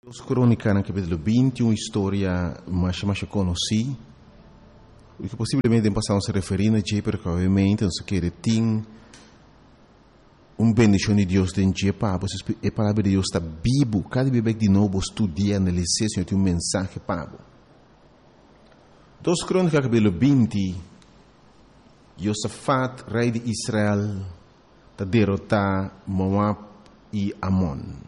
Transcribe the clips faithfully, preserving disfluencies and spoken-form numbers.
Os Crônicas, no capítulo vinte, uma história mais, mais conhecida, e que possivelmente passamos a referir a Jay, porque obviamente nós queremos ter uma bendição de Deus dentro de Jay, a palavra de Deus está viva, cada vez de novo estudia, analisar, Senhor, tem um mensagem para você. Dos Crônicas, capítulo vinte, Josafat, rei de Israel, está derrotar Moab e Amon.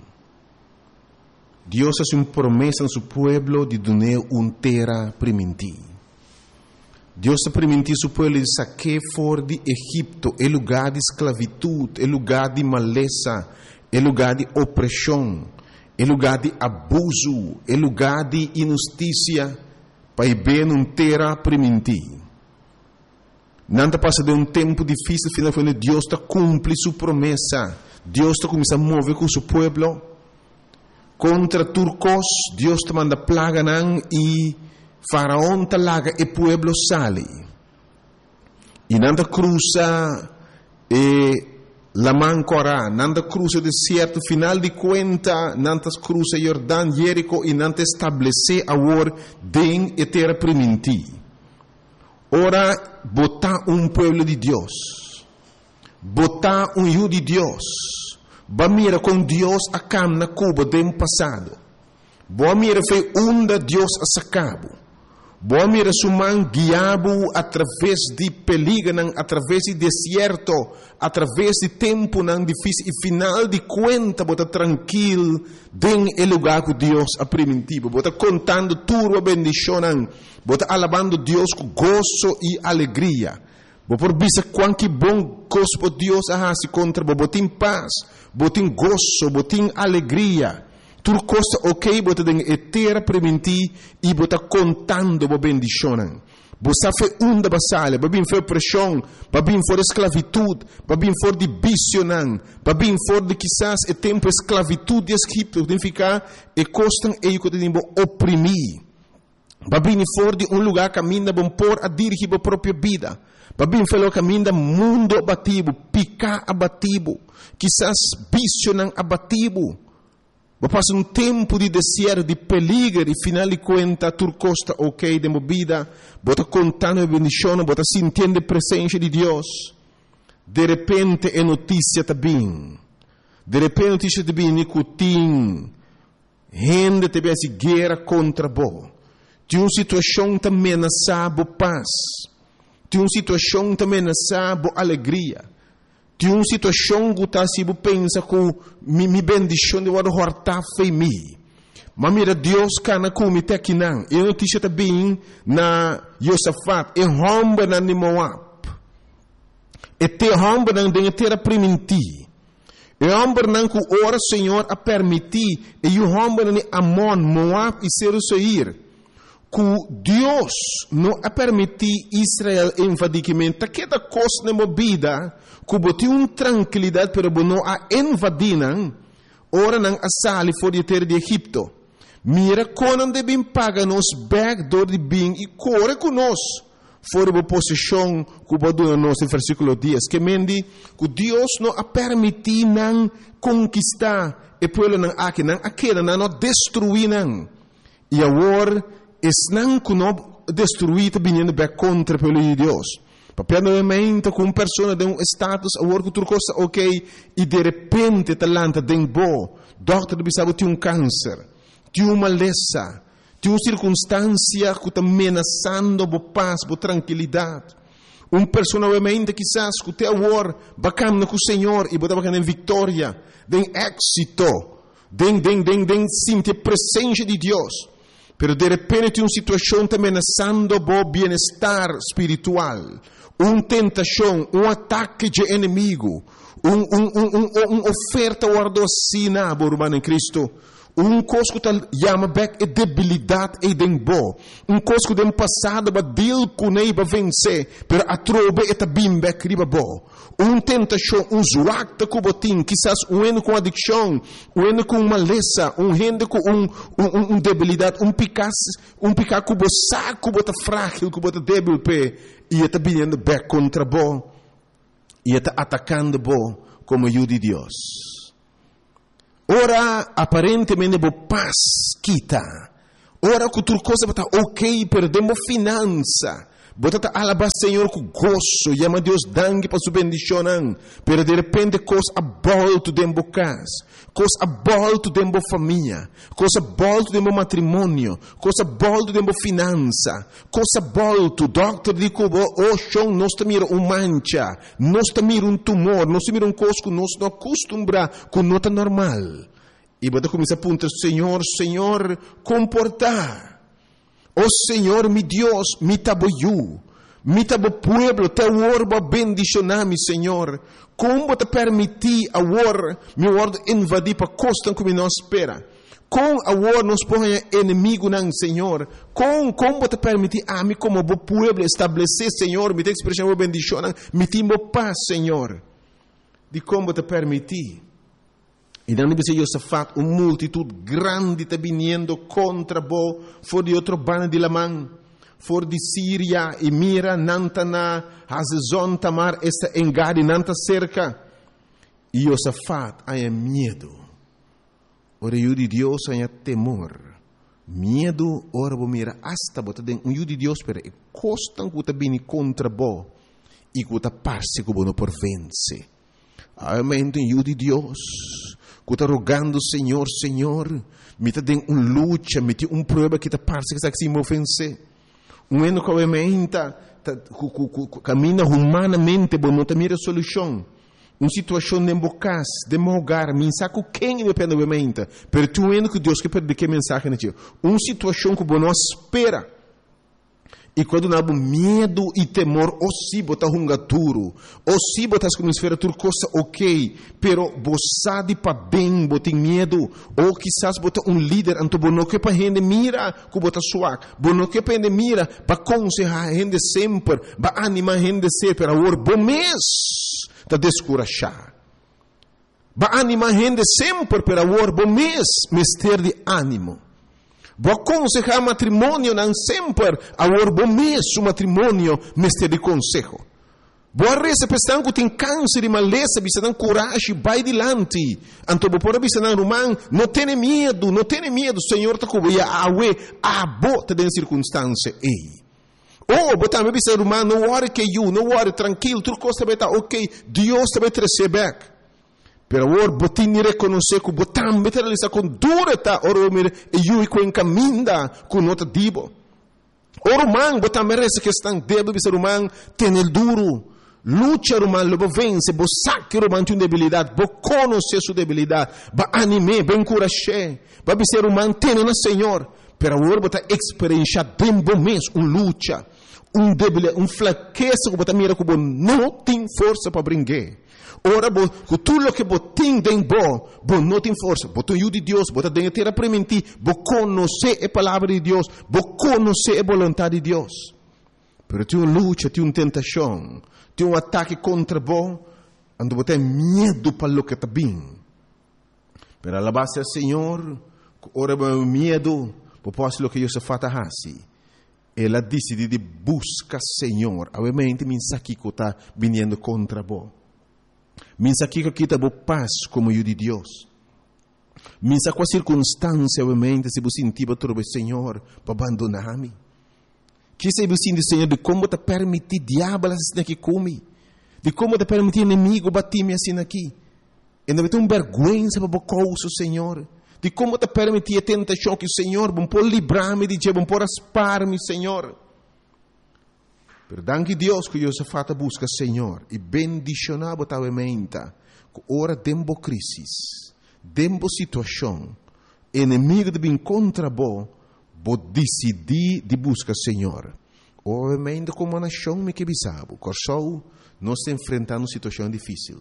Deus hace uma promessa a seu povo de dar uma terra primitiva. Deus ha permitido seu povo de sacar fora de Egipto, o lugar de esclavitud, o lugar de maleza, o lugar de opressão, o lugar de abuso, o lugar de injustiça, para ver uma terra primitiva. Nada passa de um tempo difícil, finalmente Deus está cumpre sua promessa. Deus está começando a mover com seu povo. Contra turcos, Deus te manda plaga nan e faraón talaga e pueblo sale. E nanda cruza e la mancora, nanda cruza deserto, final de cuenta, nanda cruza Jordán, Jerico e nanda establece agora den e terra primiti. Ora, botar um pueblo de Deus. Botar um hijo de Deus. Ba mira com Deus a cam na Cuba do passado. Boa mira foi onde Deus a sacabo. Boa mira suman guiabo através de peligro, através de deserto, através de tempo não difícil e final de conta bota tranquilo den el lugar que Deus a primitivo. Bota contando tudo a bendição, bota alabando Deus com gozo e alegria. Bo por bisa quanto bom gosto Deus ahasi contra bo botin paz, botin gozo, botin alegria. Tudo costa ok, bota den etera prementi e bota contando bo bendicionan. Bo sa fe unda basale, babin fe pressão, babin for esclavitud, babin for de bicionan, babin for de quizás e tempo esclavitud de Egipto, significa e costan e que tem bo oprimir. Babin for de um lugar caminha bom por a dirigir a própria vida. Babin falou caminho mundo abatido, picar abatido, quizás visionan abatido. Passa um tempo de deserto, de peligro, e final de conta, turcosta ok de movida, bota contando a bendição, bota sentindo a presença de Deus. De repente é notícia também. De repente notícia também, nicotim, gente também a guerra contra bo. De uma situação também ameaçada paz. De uma situação também nessa boa alegria. De uma situação que está se pensa que me me bendição de wado horta foi mi. Mas mira Deus cana como te aqui não. E notícia também na Josafat e romba na Moab. E te romba na den terra primiti. E romba na que ora Senhor a permitir e o romba na Amon, Moab e Seir. Que Deus não a permitir Israel invadimento, que da coisa na movida, que botou uma tranquilidade para não a invadir, ora não a sali fora de terra de Egipto. Mira quando devem pagar nos backdoor de bem e corre conosco fora da posição que botou nos no versículo dez, que mendi que Deus não a permitir não conquistar e pelo não aqui não aquela não destruir não. E agora es não que não destruir também back contra pelo de Deus. Papel novamente com uma pessoa de um status agora que tu costa ok e de repente talanta den bo, doctor de bisabo tem um câncer, tem uma maleza, tem uma circunstância que está ameaçando bo paz, bo tranquilidade. Uma pessoa novamente quizás que te agora bacana com o Senhor e botar bacana em vitória, den êxito, den den den den sentir a presença de Deus. Pero de repente tem uma situação também ameaçando o bem-estar espiritual, uma tentação, um ataque de inimigo, uma um, um, um, um oferta guardocina, irmão em Cristo, um coisa que chama back é debilidade e dembo, um coisa que tem passado para deal com ele para vencer, pero a trobe é também back riba bo. Uma tentação, um zuacta com botim, quizás um eno com adicção, um eno com maleza, um rende com um, um, um debilidade, um picar, um picar com o saco, bota frágil, com bota débil pé, e está vindo back contra bo, e está atacando bo como o de Deus. Ora, aparentemente, bo paz quita. Ora, que outra coisa está ok, perdemos finança. Bota alabar Senhor com gozo, chama Deus dangue para sua bendição, pero de repente coisa abolto dentro da casa, coisa abolto dentro da família, coisa abolto dentro do matrimônio, coisa abolto dentro da finança, coisa abolto, doctor diz que oh, chão, nós estamos um mancha, nós estamos um tumor, nós estamos um coisa que nós não acostumbramos com nota normal. E bota começa a apontar, Senhor, Senhor, comportar. Oh Senhor, mi Deus, mi taboyu, mi tabo pueblo, te orbo bendicionami, Senhor. Como te permitir a war, mi word invadir para costa como nós espera. Com a war nos põe inimigo não, Senhor. Com como te permitir a mim como bo pueblo estabelecer, Senhor, mi te expressão bo bendição, mi timo paz, Senhor. De como te permitir. E não deve ser Josafat, uma multitud grande está vindo contra bo, for de outro bando de Lamã, for de Síria, e mira, nantana, Hazezon, Tamar, esta engade, nanta cerca. E Josafat, há medo. Ora, o de Deus, há temor. Medo, ora, bo mira, hasta, bota den, um de Deus, pero, e costan que está vindo contra bo, e que está parse que bo não por vence. Amém, o de Deus. Que está rogando, Senhor, Senhor, me está dando uma luta, me tem uma prova que está parece que está se me ofense. Um ano que obviamente caminha humanamente, mas não está mira solução. Uma situação de embocas, de mogar, me saco quem depende obviamente. Pero tu ano que Deus quer perder que mensagem na tia. Uma situação que não espera. E quando não há medo e temor, ou se botar um gaturo, ou se botar como esfera tudo coisa ok, pero você de para bem, botar medo, ou quizás botar um líder, então não que para gente mira, que botar suave, não que para gente mira, para aconselhar a gente sempre, para animar a gente sempre, para o bom mês, para descorachar. Para animar a gente sempre, para o bom mês, mister de ânimo. Vou aconselhar matrimônio não sempre a bom mês o matrimônio mestre de consejo. Vou reza pensando que tem câncer e maleza, bisa não coragem, vai adiante. Então vou por bisa não romano, não tenha medo, não tenha medo, Senhor tá com ia awe a bota de circunstância ei. Oh, botar me bisa romano, não worry que you, não worry tranquilo, tudo costa vai estar ok, Deus te vai trazer back. Pero ora botin ni reconocer que botam meter ali com dura ta ora me e eu com encaminda com nota dibo. Ora man botam merece que estão debo bisa romano tem el duro. Lucha romano lobo vence, bo saque romano tem debilidade, bo conhecer sua debilidade, ba anime, ben encorajar, ba bisa romano tem na Senhor. Pero ora botar experiência tempo mês um lucha, um debilidade, um fraqueza que botam mira que bo não tem força para brincar. Ora, com tudo o que você tem dentro, você não tem força. Você tem o de Deus, você tem que ter a permitir, você conhecer a palavra de Deus, você conhecer a vontade de Deus. Mas tem uma luta, tem uma tentação, tem um ataque contra você, onde você tem medo para o que está bem. Mas a base do Senhor, ora, o medo, você pode fazer o que você faz assim. Ela decide de buscar o Senhor, obviamente, me aqui que está vindo contra você. Minsa que aqui está boa paz como eu de Deus. Minsa com a circunstância, obviamente, se você sentir para trocar Senhor, para abandonar-me. Que se você sentir, Senhor, de como te permitir diabo assim aqui come, de como te permitir inimigo bater-me assim aqui. E não tem uma vergonha para o coisa, Senhor. De como te permitir a tentação que o Senhor, bom por livrar-me de Deus, bom por aspar-me, Senhor. Perdão que Deus que Josafat busca Senhor e bendicionar botavamente que ora tempo crisis, tempo situação, inimigo de vir contra bo, bo decidir de buscar Senhor. Obviamente como nação me que bisabo, corsou nós enfrentando uma situação difícil.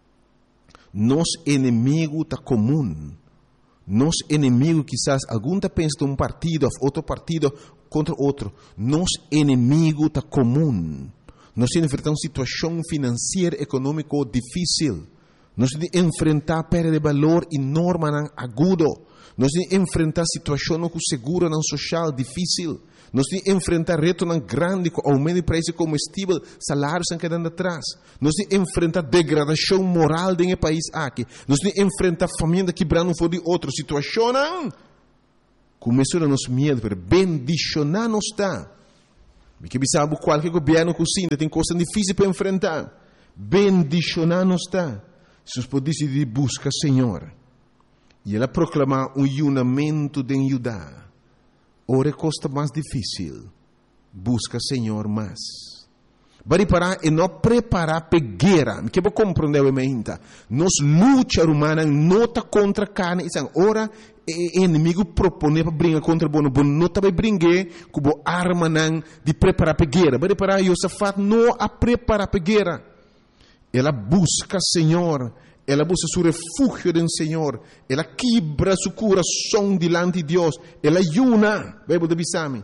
Nos inimigo tá comum. Nos inimigo quizás algum tá pensa de um partido, outro partido contra outro. Nos inimigo está comum. Nós enfrentamos uma situação financeira, econômica difícil. Nós temos de enfrentar perda de valor enorme não agudo. Nós temos de enfrentar situações não segura não social difícil. Nós temos de enfrentar reto não grande com aumento de preço de combustível, salários estão quedando atrás. Nós temos de enfrentar degradação moral dentro do país aqui. Nós temos de enfrentar família quebrando for de outra situação. Não? Começou a nos medo, pero bendicionar não está. Porque sabe qualquer governo cozinha tem coisas difíceis para enfrentar. Bendicionar não está. Se nós podemos decidir buscar Senhor. E ela proclamar um unimento de Judá. Ora costa mais difícil. Busca Senhor mais. Bari parar e não preparar para guerra. Me quero compreender o que Nos luta humana não está contra carne. Ora o inimigo propõe para brincar contra o bono. Bono não está para brincar com a arma de preparar para guerra. Bari parar Josafat não a preparar para guerra. Ela busca Senhor. Ela busca seu refúgio no Senhor. Ela quebra seu coração diante de Deus. Ela ayuna. Bíblia de Bisami.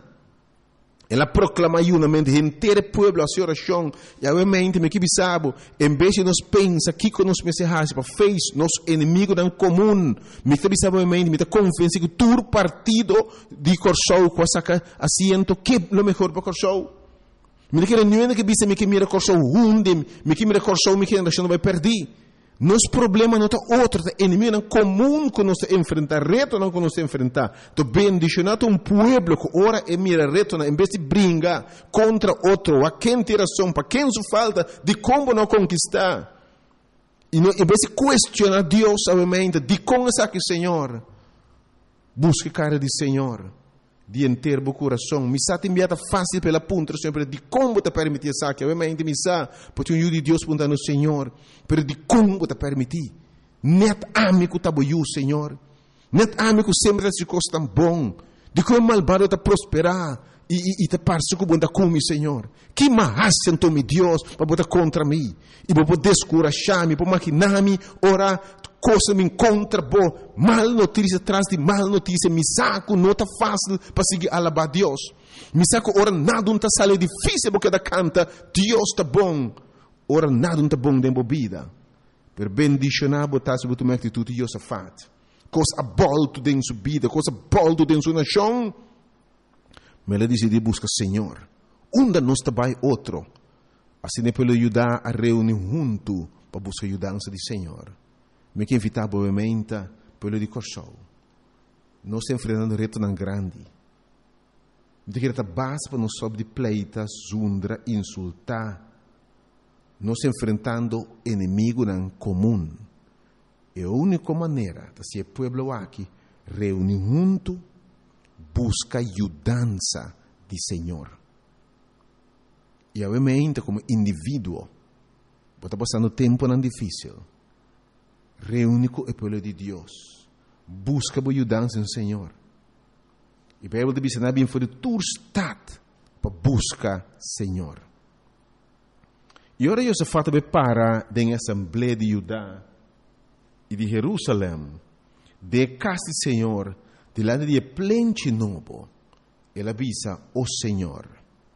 Ela proclama ayunamento inteiro povo a sua oração. E obviamente, me que bisabo, em vez de nós pensar que com nós mensagens para fez nosso inimigo não comum, me que bisabo obviamente, me está convencido que todo partido de Corsou com essa assento que é o melhor para Corsou. Me que não é que bisa me que mira Corsou hunde, me que mira Corsou me que não vai perder. Nosso problema não é outro, é inimigo não comum que nós enfrentar, reto não que nós enfrentar. Então, bendicionado um povo que ora e mira reto, em vez de brincar contra outro, a quem tem razão, para quem se falta, de como não conquistar. E não, em vez de questionar Deus, obviamente, de como é que Senhor, busque cara de Senhor, de inteiro o coração. Me está enviada fácil pela ponta, sempre de como te permitir isso aqui. Obviamente, me está, porque o de Deus pergunta no Senhor, pero de como te permitir. Net amigo tá boiu, Senhor. Net amigo sempre se coisa tão bom. De como malvado te prosperar e, e, e te parece que bunda come, Senhor. Que mais sentou me Deus para botar contra mim e para poder descorajar-me, para maquinar-me, orar. Coisa me encontra boa, mal notícia atrás de mal notícia, me saco, não está fácil para seguir alabar Deus. Me saco, ora nada não está sale difícil porque da canta, Deus está bom. Ora nada não está bom dentro da vida. Per bendicionar botar sobre tua atitude de Josafat. Coisa bolto dentro sua vida, coisa bolto dentro sua nação. Mas ela decidiu buscar Senhor. Onde nós trabalha outro. Assim é para ajudar a reunir junto para buscar a ajudança de Senhor. Me que invitar obviamente pelo de Corsou. Nós estamos enfrentando reto tão grande. De que a base para nós sob de pleita, zundra, insultar. Nós estamos enfrentando inimigo não comum. E a única maneira de ser povo aqui reunir junto, busca ajudança de Senhor. E obviamente como indivíduo, está passando tempo não difícil. Reúne com o povo de Deus. Busca a ajudança no Senhor. E a Bíblia diz que bem foi tu estado para buscar Senhor. E ora Josafat para da Assembleia de Judá e de Jerusalém, de casa do Senhor, delante de plente novo. Ele avisa o Senhor.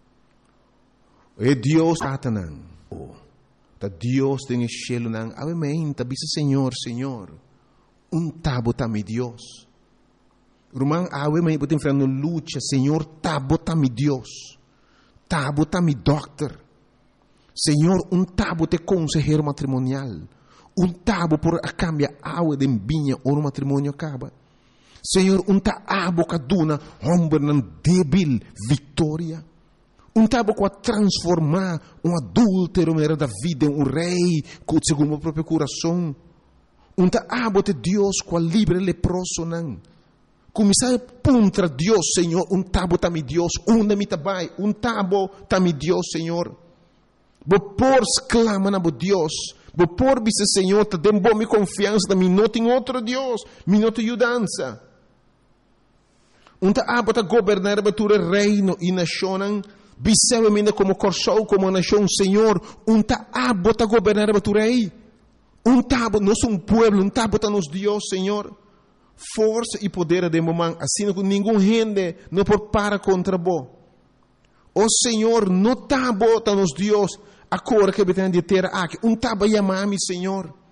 É Deus Satanás. Da Deus tem cielo nang obviamente bisa Senhor, Senhor. Um tabo tami Deus. Rumang awe may botin frano lucha, Senhor, tabo tami Deus. Tabo tami doctor. Senhor, um tabo te consejero matrimonial. Um tabo por a cambia awe de binha ou no matrimônio acaba. Senhor, um tabo kaduna hombre nan débil vitória. Um tabo para transformar um adúltero da vida em um rei segundo o próprio coração. Um tabo de Deus com livre leproso não. Começar a puntra Deus, Senhor. Um tabo tami Deus. Um da mitabai. Um tabo tami Deus, Senhor. Vopor exclama na Deus. Vopor bisa Senhor. Te dem bom confiança. Me não tem outro Deus. Me não tem ajudança. Um tabo ta governar a reino e nação. Bisewemine como Corsou, como nação, Senhor, um tabo ta governar a tu rei. Um tabo, nós um pueblo, um tabo ta nos Deus, Senhor. Força e poder de momento, assim que nenhum gente não pode parar contra bo. O Senhor, no tabo ta nos Deus, a cor que tem de ter aqui, um tabo yamami, Senhor.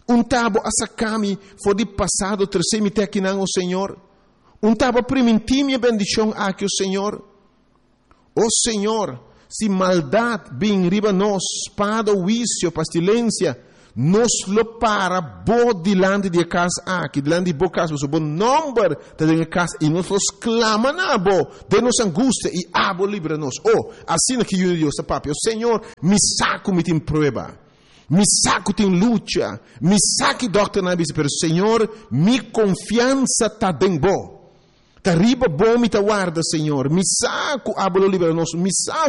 Um tabo asakami foi de passado terceiro me aqui não o Senhor. Um tabo permitir minha bendição aqui o Senhor. O Senhor, se maldade vem riba nós, espada, vício, pestilência, nos lo para bo dilante de casa aqui, dilante de bo casa, o bom número de casa e nós los clama na bo, de nos angústia e abo livra nos. Oh, assim que eu Deus, papi, o Senhor me saco me tem prova. Me saco tem luta, me saque doctor na bisa, pero Senhor, mi confiança tá bem bo. Tá riba bom me tá guarda, Senhor. Me saco abo livra nos, me saco